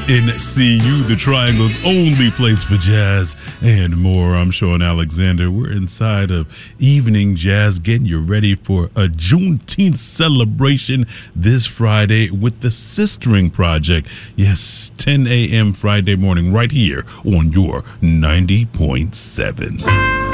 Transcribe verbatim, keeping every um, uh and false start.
N C U, the Triangle's only place for jazz and more. I'm Sean Alexander. We're inside of Evening Jazz, getting you ready for a Juneteenth celebration this Friday with the Sistering Project. Yes, ten a.m. Friday morning right here on your ninety point seven.